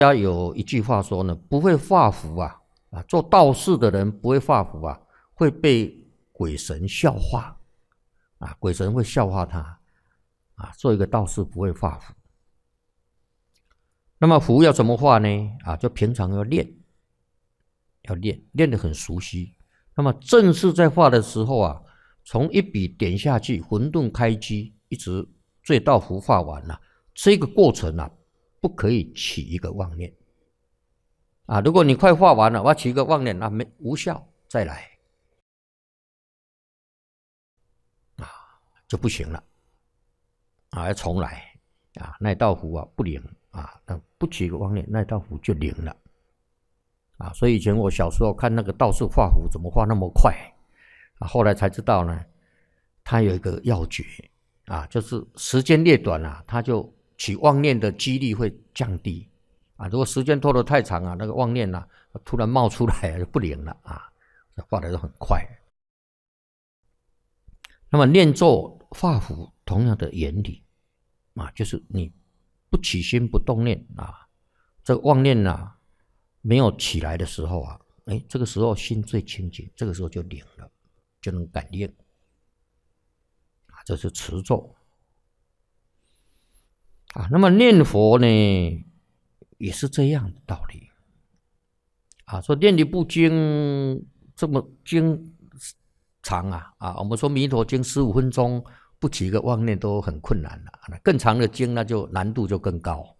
家有一句话说呢，不会画符做道士的人不会画符会被鬼神笑话鬼神会笑话他做一个道士不会画符。那么符要怎么画呢？就平常要练，练得很熟悉。那么正式在画的时候从一笔点下去，混沌开机，一直最道符画完这个过程不可以起一个妄念如果你快画完了，我要起一个妄念，无效，再来就不行了要重来那道符不灵那不起一个妄念，那道符就灵了所以以前我小时候看那个道士画符怎么画那么快后来才知道呢，他有一个要诀就是时间越短他就起妄念的几率会降低如果时间拖得太长那个妄念突然冒出来就不灵了画的都很快。那么念咒画符同样的原理就是你不起心不动念这个妄念没有起来的时候这个时候心最清净，这个时候就灵了，就能感应这是持咒那么念佛呢也是这样的道理说念一部经这么经长我们说弥陀经15分钟不起一个妄念都很困难了更长的经那就难度就更高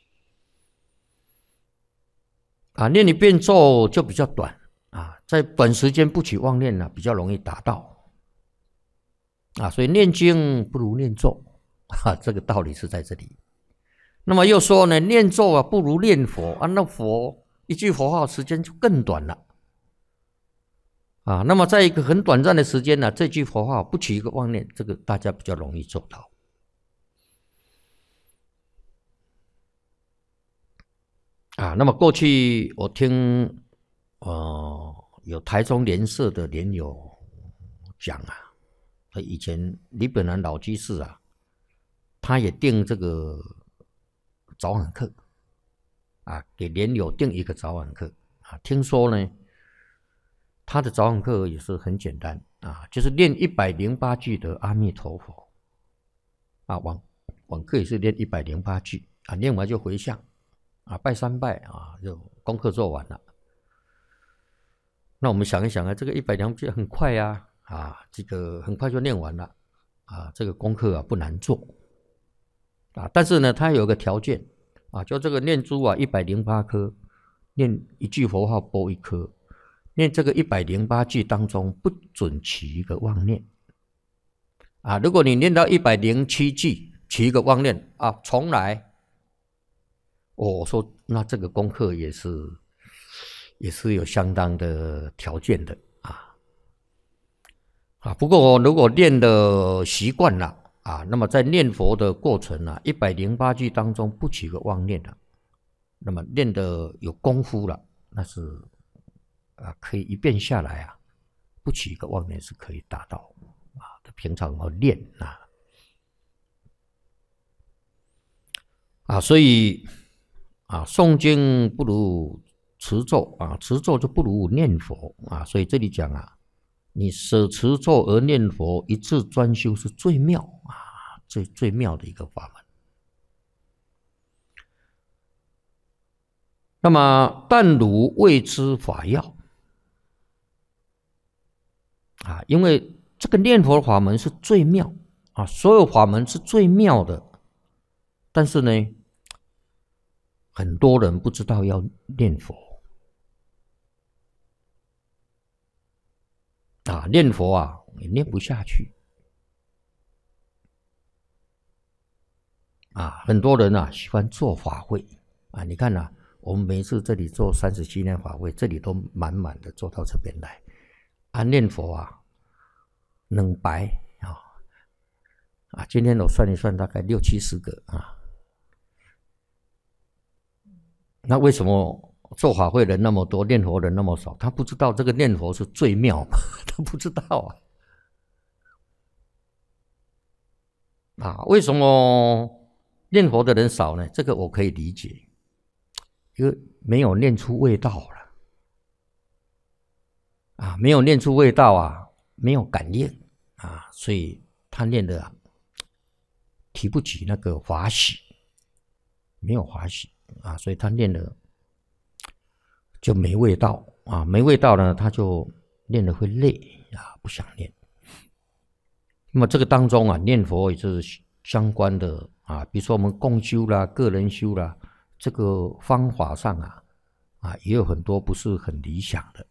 念一遍咒就比较短在短时间不起妄念比较容易达到所以念经不如念咒这个道理是在这里。那么又说呢，念咒不如念佛那佛一句佛号时间就更短了那么在一个很短暂的时间这句佛号不起一个妄念，这个大家比较容易做到那么过去我听有台中莲社的莲友讲以前李本来老居士他也定这个早晚课给莲友定一个早晚课听说呢他的早晚课也是很简单就是念108句的阿弥陀佛晚课也是念108句念完就回向拜3拜就功课做完了。那我们想一想这个102句很快这个很快就念完了这个功课不难做但是呢它有个条件就这个念珠108颗，念一句佛号拨一颗，念这个108句当中不准起一个妄念如果你念到107句起一个妄念重来我说那这个功课也是有相当的条件的不过如果练的习惯了那么在念佛的过程108句当中不起个妄念那么练的有功夫了，那是可以一遍下来不起一个妄念是可以达到平常要练所以诵经不如持咒持咒就不如念佛所以这里讲你舍持咒而念佛，一致专修是最妙最妙的一个法门。那么但如未知法要因为这个念佛法门是最妙所有法门是最妙的，但是呢很多人不知道要念佛念佛也念不下去很多人喜欢做法会你看我们每次这里做37年法会，这里都满满的做到这边来念佛能白今天我算一算大概60-70个那为什么做法会人那么多，念佛人那么少？他不知道这个念佛是最妙他不知道为什么念佛的人少呢？这个我可以理解因为没有念出味道了啊，没有念出味道啊，没有感应啊，所以他念的提不起那个法喜，没有法喜啊，所以他念的就没味道啊，没味道呢，他就念的会累啊，不想念。那么这个当中啊，念佛也是相关的啊，比如说我们共修啦、个人修啦，这个方法上也有很多不是很理想的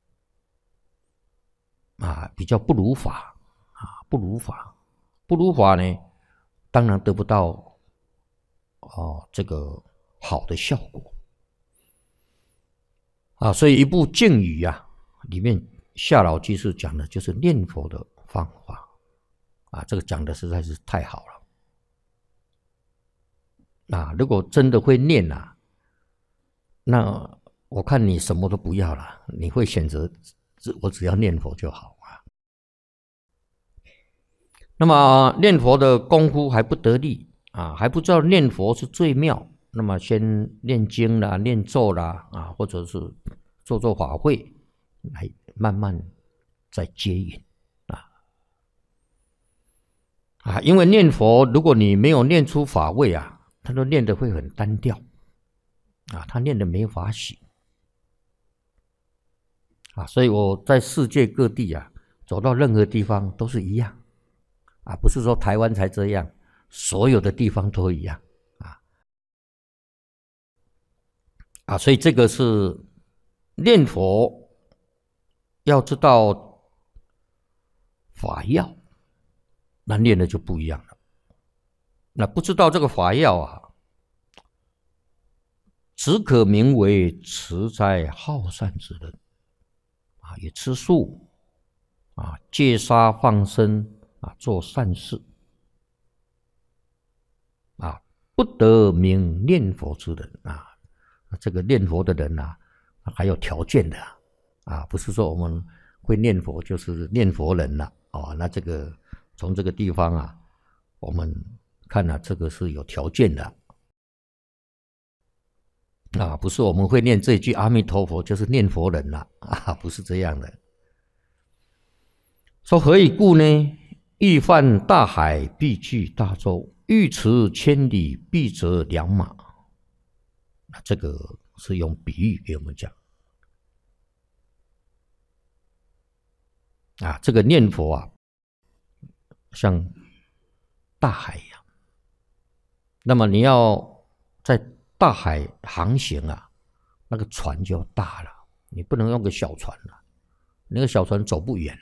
啊，比较不如法啊，不如法，不如法呢，当然得不到这个好的效果啊，所以一部净语啊，里面夏老居士讲的就是念佛的方法啊，这个讲的实在是太好了啊！如果真的会念啊，那我看你什么都不要了，你会选择我只要念佛就好啊。那么念佛的功夫还不得力啊，还不知道念佛是最妙，那么先念经啦、念咒啦啊，或者是做法会，来慢慢再接引因为念佛，如果你没有念出法味啊，他都念的会很单调啊，他念的没法喜啊，所以我在世界各地啊，走到任何地方都是一样啊，不是说台湾才这样，所有的地方都一样所以这个是念佛要知道法要，那念的就不一样了。那不知道这个法要啊，只可名为持斋好善之人也吃素戒杀放生做善事不得名念佛之人这个念佛的人还有条件的不是说我们会念佛就是念佛人了那这个从这个地方我们看这个是有条件的不是我们会念这句阿弥陀佛就是念佛人了不是这样的。说何以故呢？欲泛大海，必具大舟；欲驰千里，必择良马。这个是用比喻给我们讲这个念佛像大海一样，那么你要在大海航行那个船就要大了，你不能用个小船那个小船走不远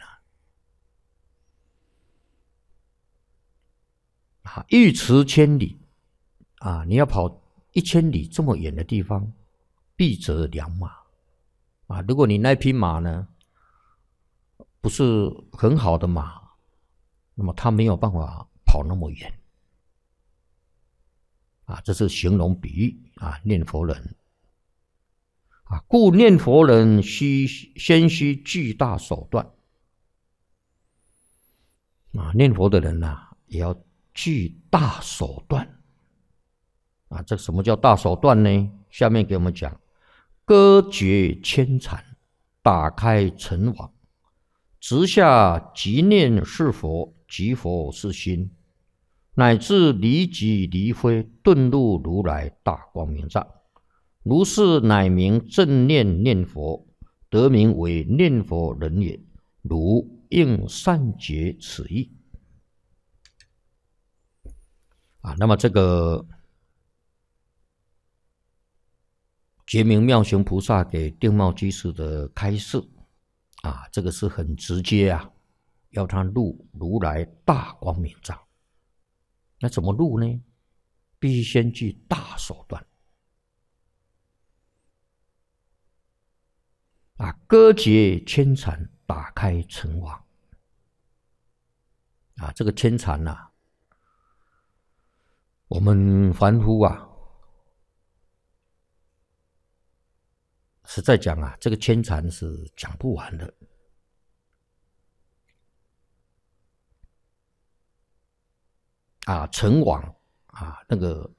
欲驰千里你要跑1000里这么远的地方，必择良马如果你那匹马呢不是很好的马，那么它没有办法跑那么远这是形容比喻念佛人故念佛人先须具大手段念佛的人也要具大手段这什么叫大手段呢？下面给我们讲：割绝牵缠，打开尘网，直下即念是佛，即佛是心，乃至离己离非，顿入如来大光明藏。如是乃名正念念佛，得名为念佛人也。如应善解此意那么这个觉明妙行菩萨给定茂居士的开示这个是很直接要他入如来大光明藏。那怎么入呢？必须先具大手段割绝牵缠，打开尘网这个牵缠我们凡夫实在讲这个牵缠是讲不完的尘网那个